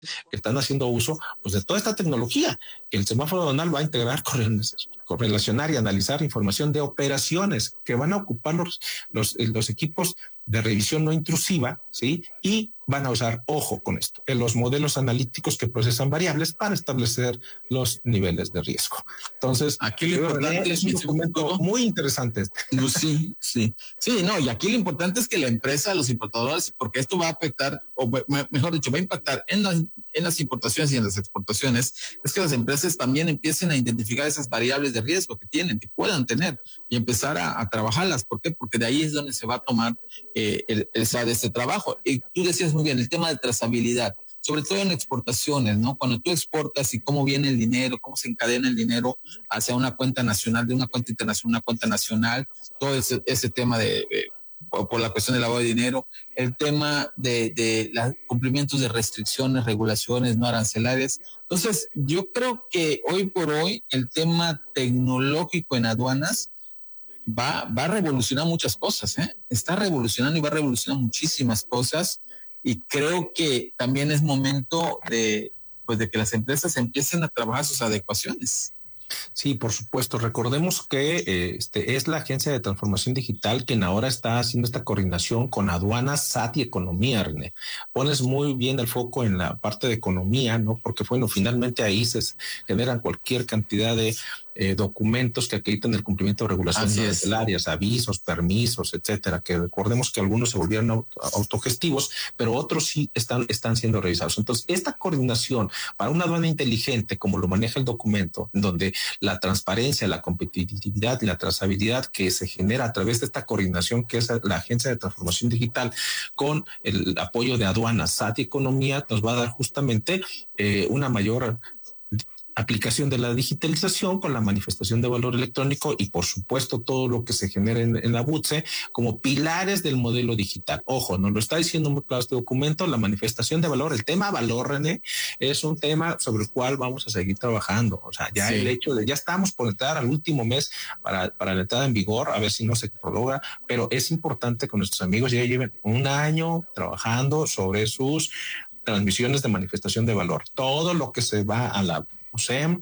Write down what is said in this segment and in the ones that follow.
que están haciendo uso pues de toda esta tecnología. El semáforo aduanal va a integrar, correlacionar y analizar información de operaciones que van a ocupar los equipos de revisión no intrusiva, ¿sí? Y van a usar, ojo con esto, en los modelos analíticos que procesan variables para establecer los niveles de riesgo. Entonces, aquí lo importante es un documento muy interesante. No, sí, no, y aquí lo importante es que la empresa, los importadores, porque esto va a afectar, o mejor dicho, va a impactar en las importaciones y en las exportaciones, es que las empresas también empiecen a identificar esas variables de riesgo que tienen, que puedan tener, y empezar a trabajarlas. ¿Por qué? Porque de ahí es donde se va a tomar este trabajo. Y tú decías muy bien, el tema de trazabilidad, sobre todo en exportaciones, ¿no? Cuando tú exportas y cómo viene el dinero, cómo se encadena el dinero hacia una cuenta nacional, de una cuenta internacional, una cuenta nacional, todo ese tema por la cuestión del lavado de dinero, el tema de los cumplimientos de restricciones, regulaciones no arancelarias. Entonces, yo creo que hoy por hoy el tema tecnológico en aduanas va a revolucionar muchas cosas, ¿eh? Está revolucionando y va a revolucionar muchísimas cosas, y creo que también es momento de que las empresas empiecen a trabajar sus adecuaciones. Sí, por supuesto. Recordemos que es la Agencia de Transformación Digital quien ahora está haciendo esta coordinación con aduanas, SAT y economía, René. Pones muy bien el foco en la parte de economía, ¿no? Porque bueno, finalmente ahí se generan cualquier cantidad de documentos que acreditan el cumplimiento de regulaciones arancelarias, avisos, permisos, etcétera, que recordemos que algunos se volvieron autogestivos, pero otros sí están siendo revisados. Entonces, esta coordinación para una aduana inteligente, como lo maneja el documento, donde la transparencia, la competitividad y la trazabilidad que se genera a través de esta coordinación que es la Agencia de Transformación Digital con el apoyo de aduanas, SAT y economía, nos va a dar justamente una mayor aplicación de la digitalización con la manifestación de valor electrónico y por supuesto todo lo que se genera en la BUTSE como pilares del modelo digital. Ojo, nos lo está diciendo muy claro este documento, la manifestación de valor, el tema valor, René, es un tema sobre el cual vamos a seguir trabajando. O sea, ya el hecho de, ya estamos por entrar al último mes para la entrada en vigor, a ver si no se prorroga, pero es importante que nuestros amigos ya lleven un año trabajando sobre sus transmisiones de manifestación de valor. Todo lo que se va a la USEM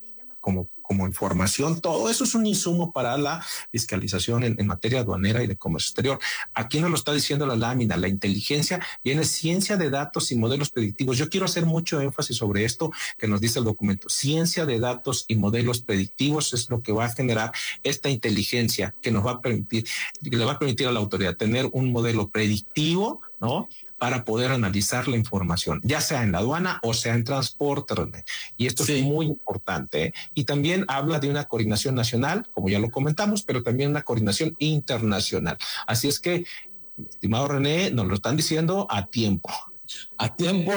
como información, todo eso es un insumo para la fiscalización en materia aduanera y de comercio exterior. Aquí nos lo está diciendo la lámina, la inteligencia viene ciencia de datos y modelos predictivos. Yo quiero hacer mucho énfasis sobre esto que nos dice el documento. Ciencia de datos y modelos predictivos es lo que va a generar esta inteligencia que nos va a permitir, que le va a permitir a la autoridad tener un modelo predictivo, ¿no? Para poder analizar la información, ya sea en la aduana o sea en transporte, René. Y esto es muy importante, ¿eh? Y también habla de una coordinación nacional, como ya lo comentamos, pero también una coordinación internacional. Así es que, estimado René, nos lo están diciendo a tiempo. A tiempo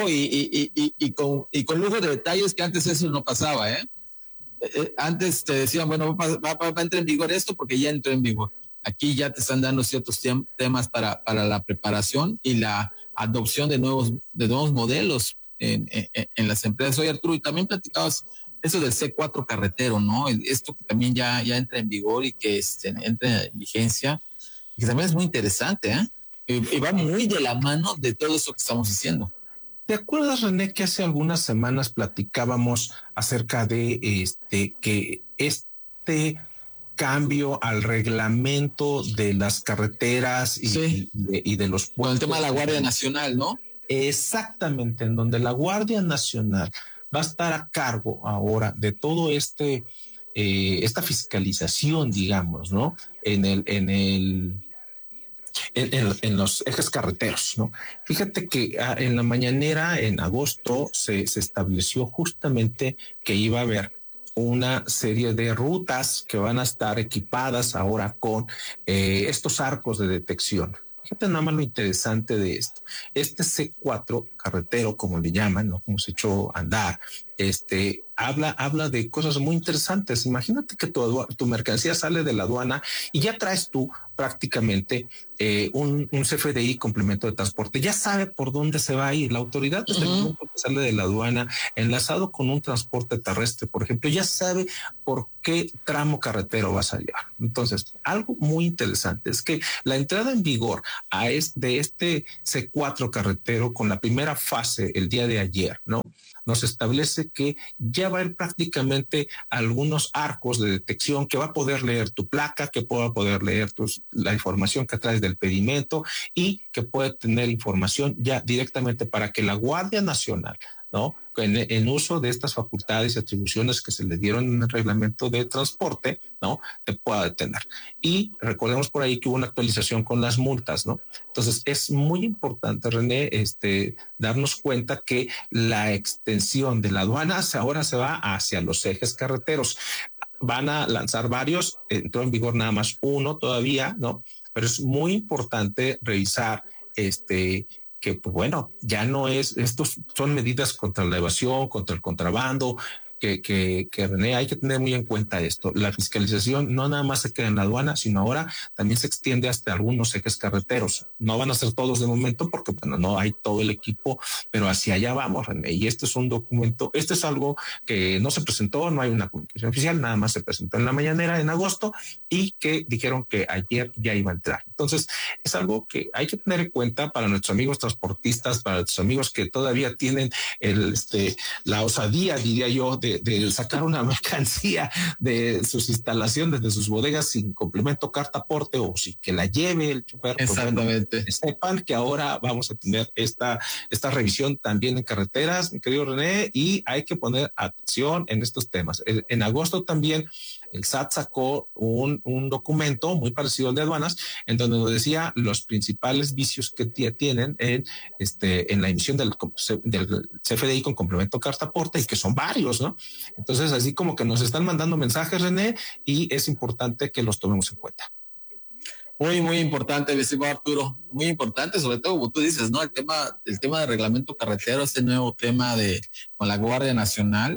y con lujo de detalles que antes eso no pasaba, ¿eh? Antes te decían, bueno, va a entrar en vigor esto porque ya entró en vigor. Aquí ya te están dando ciertos temas para la preparación y la adopción de nuevos modelos en las empresas. Oye, Arturo, y también platicabas eso del C4 carretero, ¿no? Esto que también ya entra en vigor y que entra en vigencia, y que también es muy interesante, ¿eh? Y va muy de la mano de todo eso que estamos diciendo. ¿Te acuerdas, René, que hace algunas semanas platicábamos acerca de que cambio al reglamento de las carreteras y de los puertos? Con el tema de la Guardia Nacional, ¿no? Exactamente, en donde la Guardia Nacional va a estar a cargo ahora de todo esta fiscalización, digamos, ¿no? En los ejes carreteros, ¿no? Fíjate que en la mañanera, en agosto, se estableció justamente que iba a haber una serie de rutas que van a estar equipadas ahora con estos arcos de detección. Fíjate nada más lo interesante de esto. Este C4 carretero, como le llaman, ¿no? Como se echó a andar, habla de cosas muy interesantes. Imagínate que tu mercancía sale de la aduana y ya traes tú prácticamente un CFDI, complemento de transporte. Ya sabe por dónde se va a ir. La autoridad desde el momento que sale de la aduana, enlazado con un transporte terrestre, por ejemplo, ya sabe por qué tramo carretero vas a llevar. Entonces, algo muy interesante es que la entrada en vigor de este C4 carretero con la primera primera fase el día de ayer, ¿no? Nos establece que ya va a haber prácticamente algunos arcos de detección que va a poder leer tu placa, que va a poder leer la información que traes del pedimento y que puede tener información ya directamente para que la Guardia Nacional, ¿no?, en uso de estas facultades y atribuciones que se le dieron en el reglamento de transporte, ¿no?, te pueda detener. Y recordemos por ahí que hubo una actualización con las multas, ¿no? Entonces es muy importante, René, darnos cuenta que la extensión de la aduana ahora se va hacia los ejes carreteros. Van a lanzar varios, entró en vigor nada más uno todavía, ¿no? Pero es muy importante revisar que, pues bueno, ya no es, estos son medidas contra la evasión, contra el contrabando, que René, hay que tener muy en cuenta esto. La fiscalización no nada más se queda en la aduana, sino ahora también se extiende hasta algunos ejes carreteros. No van a ser todos de momento porque, bueno, no hay todo el equipo, pero hacia allá vamos, René. Y este es un documento, este es algo que no se presentó, no hay una publicación oficial, nada más se presentó en la mañanera en agosto y que dijeron que ayer ya iba a entrar. Entonces, es algo que hay que tener en cuenta para nuestros amigos transportistas, para nuestros amigos que todavía tienen la osadía, diría yo, de sacar una mercancía de sus instalaciones, de sus bodegas sin complemento carta aporte o sin que la lleve el chofer. Exactamente. Pues bueno, sepan que ahora vamos a tener esta revisión también en carreteras, mi querido René, y hay que poner atención en estos temas. En agosto también el SAT sacó un documento muy parecido al de aduanas, en donde nos decía los principales vicios que tienen en la emisión del CFDI con complemento carta aporte, y que son varios, ¿no? Entonces, así como que nos están mandando mensajes, René, y es importante que los tomemos en cuenta. Muy, muy importante, estimado Arturo, muy importante, sobre todo como tú dices, ¿no? El tema de reglamento carretero, este nuevo tema con la Guardia Nacional,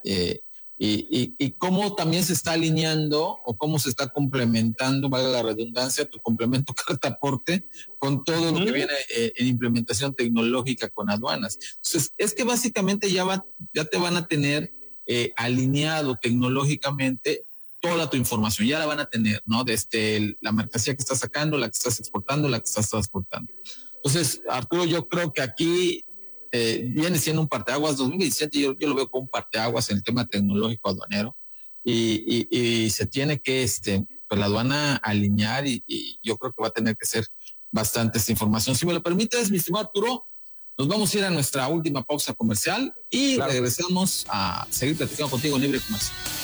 y cómo también se está alineando o cómo se está complementando, vale la redundancia, tu complemento carta aporte con todo lo que viene en implementación tecnológica con aduanas. Entonces, es que básicamente ya te van a tener alineado tecnológicamente toda tu información, ya la van a tener, ¿no? Desde la mercancía que estás sacando, la que estás exportando, la que estás transportando. Entonces, Arturo, yo creo que aquí viene siendo un parteaguas. 2017 yo lo veo como un parteaguas en el tema tecnológico aduanero, y se tiene que pues la aduana alinear, y yo creo que va a tener que ser bastante esta información. Si me lo permites, mi estimado Arturo, nos vamos a ir a nuestra última pausa comercial y regresamos a seguir platicando contigo en Libre Comercio.